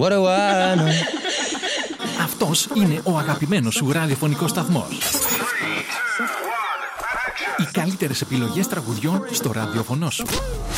What do I know? Αυτός είναι ο αγαπημένος σου ραδιοφωνικός σταθμός. Οι καλύτερες επιλογές τραγουδιών στο ραδιοφωνό σου.